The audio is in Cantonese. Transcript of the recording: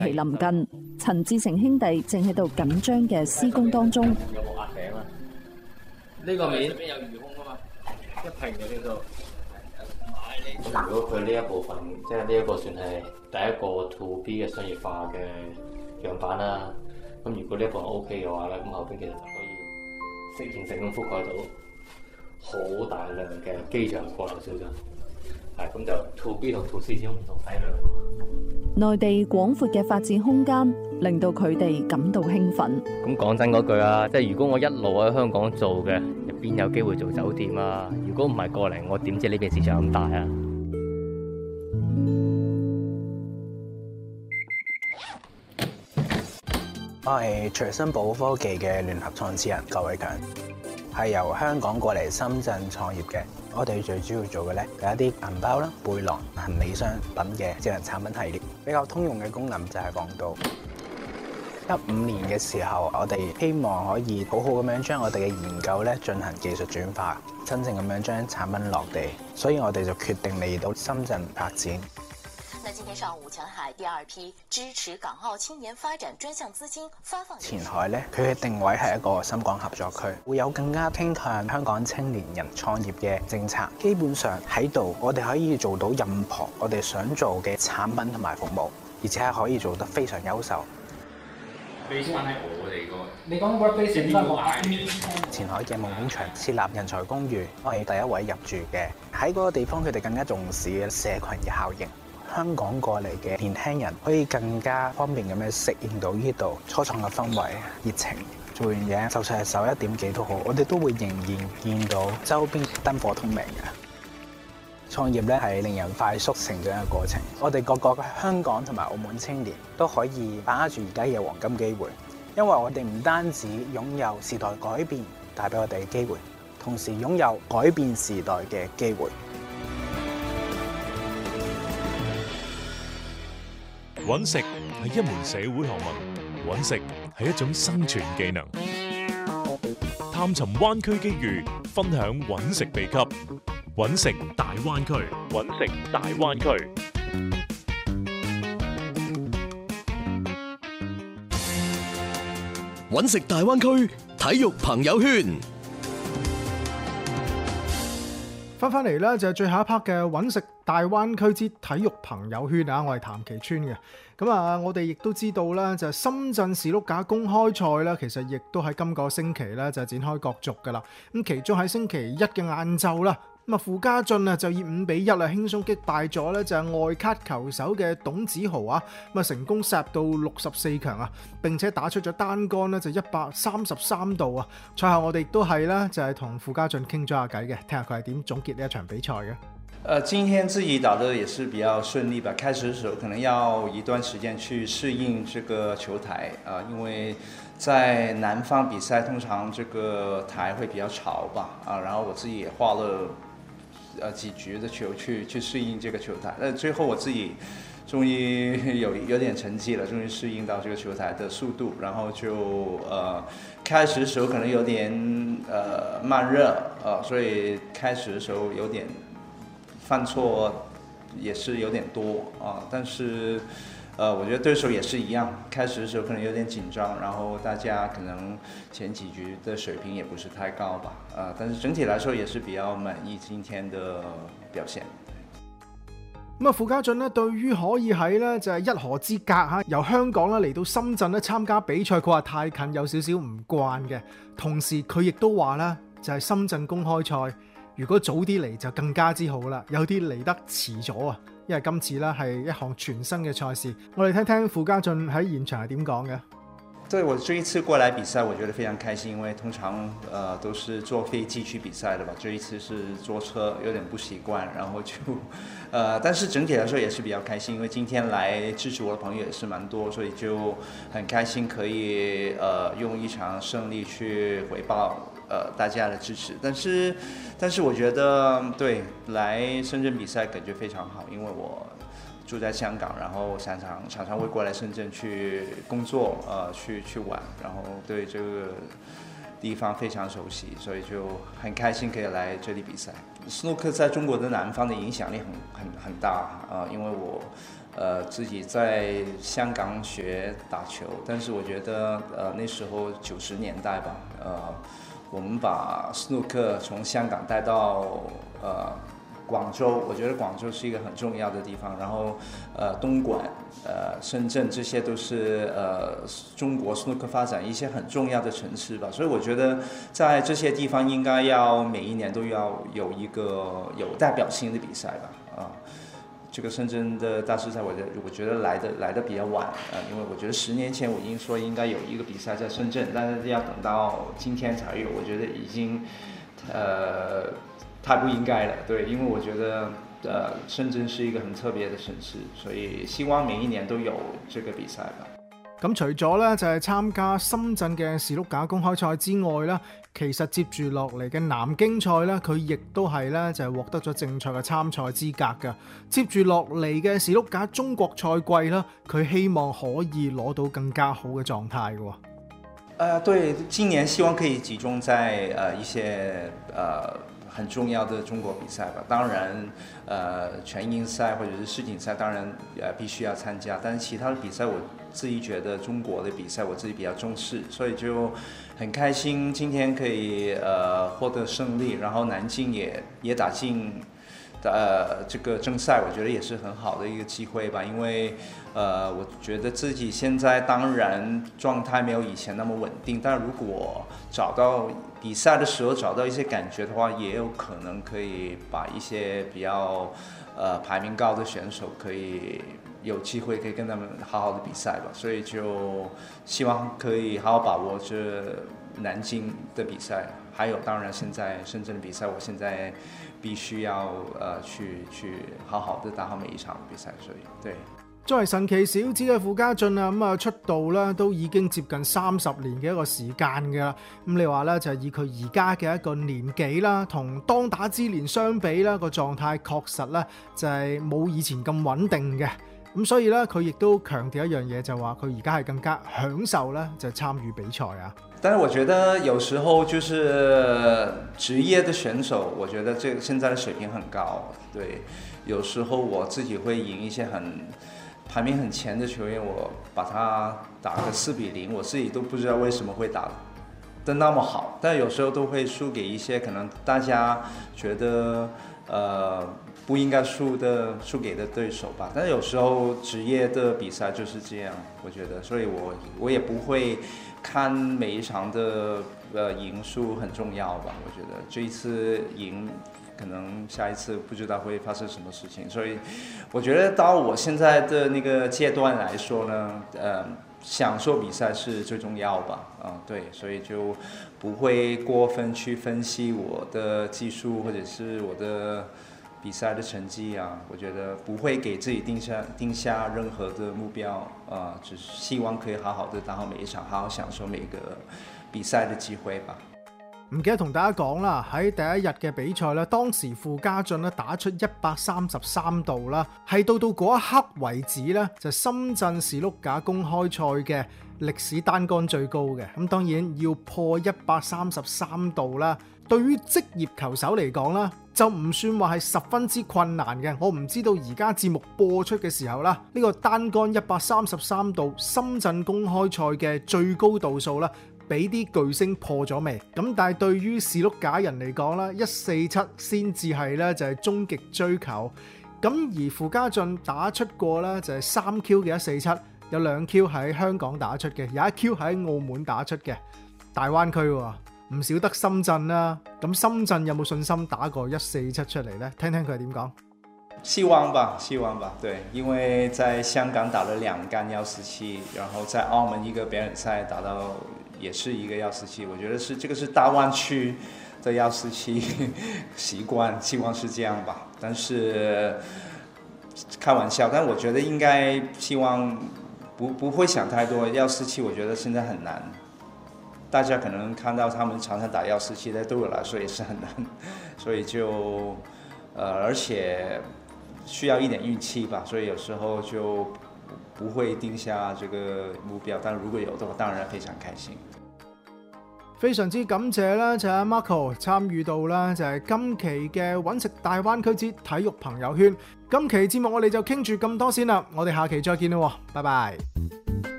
期臨近，陳志成兄弟正喺度緊張嘅施工當中。 有冇壓頂啊？呢個面邊有魚空啊嘛，一平嘅呢度。咁如果佢呢一部分，即係呢一個算係第一個 to B 嘅商業化嘅樣板啦。咁如果呢一部分 OK 嘅話咧，咁後邊其實就可以適應性咁覆蓋到好大量嘅機場過流消費。係咁就 to B 同 to C 先唔同體量。 內地廣闊嘅發展空間令到佢哋感到興奮。 咁講真嗰句啊，即係如果我一路喺香港做嘅，入邊有機會做酒店啊？如果唔係過嚟，我點知呢邊市場咁大啊？ 我係隨身寶科技嘅聯合創始人郭偉強，係由香港過嚟深圳創業嘅。我哋最主要做嘅咧係一啲銀包啦、背囊、行李箱等嘅智能產品系列。比較通用嘅功能就係防盜。15年嘅時候，我哋希望可以好好咁樣將我哋嘅研究咧進行技術轉化，真正咁樣將產品落地。所以我哋就決定嚟到深圳發展。 那今天上午，前海第二批支持港澳青年發展專項資金發放。 前海咧，佢嘅定位係一個深港合作區，會有更加傾向香港青年人創業嘅政策。基本上喺度，我哋可以做到任何我哋想做嘅產品同埋服務，而且係可以做得非常優秀。 base 翻喺我哋個， 你講 workbase 點解？ 前海嘅夢工場設立人才公寓，我係第一位入住嘅。喺嗰個地方，佢哋更加重視嘅社群嘅效應。香港過嚟嘅年輕人可以更加方便咁樣適應到呢度初創嘅氛圍、熱情。做完嘢，就算係11點幾都好，我哋都會仍然見到周邊燈火通明嘅。創業咧係令人快速成長嘅過程。我哋個個香港同埋澳門青年都可以把握住而家嘅黃金機會，因為我哋唔單止擁有時代改變帶俾我哋嘅機會，同時擁有改變時代嘅機會。 揾食係一門社會學問，揾食係一種生存技能。探尋灣區機遇，分享揾食秘笈。揾食大灣區，揾食大灣區。 揾食大灣區體育朋友圈。 翻嚟咧就係最後一 part 嘅揾食大灣區之體育朋友圈啊！我係譚其川嘅。咁啊，我哋亦都知道啦，就係深圳士碌架公開賽啦，其實亦都喺今個星期咧就展開角逐噶啦。咁其中喺星期一嘅晏晝啦，咁啊傅家俊啊就以5-1啊輕鬆擊敗咗咧就係外卡球手嘅董子豪啊，咁啊成功殺到64強啊，並且打出咗單杆咧就133度啊！賽後我哋亦都係啦，就係同傅家俊傾咗下偈嘅，聽下佢係點總結呢一場比賽嘅。 今天自己打得也是比較順利吧。開始的時候可能要一段時間去適應這個球台啊，因為在南方比賽通常這個台會比較潮吧啊，然後我自己也花了幾局的球去適應這個球台，但最後我自己終於有點成績了，終於適應到這個球台的速度，然後就開始的時候可能有點慢熱所以開始的時候有點犯錯也是有點多啊，但是我覺得對手也是一樣，開始的時候可能有點緊張，然後大家可能前幾局的水平也不是太高吧，但是整體來說也是比較滿意今天的表現。 咁啊，傅家俊咧對於可以喺咧就係一河之隔嚇，由香港咧嚟到深圳咧參加比賽，佢話太近有少少唔慣嘅，同時佢亦都話咧就係深圳公開賽。如果早啲嚟就更加之好啦，有啲嚟得遲咗啊，因為今次咧係一項全新嘅賽事。我哋聽聽傅家俊喺現場係點講嘅。 對，我這一次過來比賽，我覺得非常開心，因為通常都是坐飛機去比賽的吧，這一次是坐車，有點不習慣，然後就但是整體來說也是比較開心，因為今天來支持我的朋友也是蠻多，所以就很開心可以用一場勝利去回報大家的支持。但是我覺得對來深圳比賽感覺非常好，因為我住在香港，然後常常會過來深圳去工作，去玩，然後對這個地方非常熟悉，所以就很開心可以來這裡比賽。斯諾克在中國的南方的影響力很大，因為我自己在香港学打球，但是我觉得那时候90年代吧，我们把斯诺克从香港带到广州，我觉得广州是一个很重要的地方。然后东莞、深圳这些都是中国斯诺克发展一些很重要的城市吧。所以我觉得在这些地方应该要每一年都要有一个有代表性的比赛吧。这个深圳的大师赛，我觉得来的比较晚，因为我觉得10年前我已经说应该有一个比赛在深圳，但是要等到今天才有，我觉得已经太不应该了，对，因为我觉得深圳是一个很特別嘅城市，所以希望每一年都有這個比賽吧。 咁除咗咧就係參加深圳嘅士碌架公開賽之外啦，其實接住落嚟嘅南京賽咧，佢亦都係咧就係獲得咗正賽嘅參賽資格㗎。接住落嚟嘅士碌架中國賽季啦，佢希望可以攞到更加好嘅狀態㗎。 對，今年希望可以集中在一些很重要的中國比賽吧。當然，全英賽或者是世錦賽，當然必須要參加。但是其他的比賽，我自己覺得中國的比賽我自己比較重視，所以就很開心今天可以獲得勝利，然後南京也打進這個正賽，我覺得也是很好的一個機會吧。因為我覺得自己現在當然狀態沒有以前那麼穩定，但如果找到比賽的時候找到一些感覺的話，也有可能可以把一些比較排名高的選手可以有機會可以跟他們好好的比賽吧。所以就希望可以好好把握這南京的比賽，還有當然現在深圳的比賽，我現在必須要去好好的打好每一場比賽。所以對。 作為神奇小子嘅傅家俊啊，咁啊出道咧都已經接近30年嘅一個時間㗎啦。咁你話咧就係以佢而家嘅一個年紀啦，同當打之年相比啦，個狀態確實咧就係冇以前咁穩定嘅。咁所以咧佢亦都強調一樣嘢，就話佢而家係更加享受咧就參與比賽啊。 但是我覺得有時候就是職業的選手，我覺得這現在的水平很高。對，有時候我自己會贏一些排名很前的球員，我把他打個4-0，我自己都不知道為什麼會打得那麼好，但有時候都會輸給一些可能大家覺得不應該輸給的對手吧。但是有時候職業的比賽就是這樣，我覺得，所以我也不會看每一場的贏輸很重要吧。我覺得這一次贏，可能下一次不知道會發生什麼事情，所以我覺得到我現在的那個階段來說呢，享受比賽是最重要吧。對，所以就不會過分去分析我的技術或者是我的比賽的成績啊。我覺得不會給自己定下任何的目標，只希望可以好好的打好每一場，好好享受每個比賽的機會吧。 唔記得同大家講啦，喺第一日嘅比賽咧，當時傅家俊咧打出133度啦，係到嗰一刻為止咧，就深圳士碌架公開賽嘅歷史單桿最高嘅。咁當然要破133度啦，對於職業球手嚟講啦，就唔算話係十分之困難嘅。我唔知道而家節目播出嘅時候啦，呢個單桿133度深圳公開賽嘅最高度數啦，俾啲巨星破咗未？咁但係對於士碌架人嚟講啦，147先至係咧就係終極追求。咁而傅家俊打出過咧就係3Q 嘅147，有2Q 喺香港打出嘅，有1 Q 喺澳門打出嘅。大灣區喎，唔少得深圳啦。咁深圳有冇信心打個147出嚟呢？聽聽佢係點講。 希望吧，對，因為在香港打了2杆147，然後在澳門一個表演賽打到也是一個147，我覺得這個是大灣區的147習慣，希望是這樣吧。但是開玩笑，但我覺得應該希望不會想太多。147我覺得現在很難，大家可能看到他們常常打147，但對我來說也是很難，所以就而且需要一點運氣吧，所以有時候就不會定下這個目標，但如果有的話，當然非常開心。 非常之感謝啦，就係 Marco 參與到啦，就係今期嘅揾食大灣區之體育朋友圈。今期節目我哋就傾住咁多先啦，我哋下期再見啦，拜拜。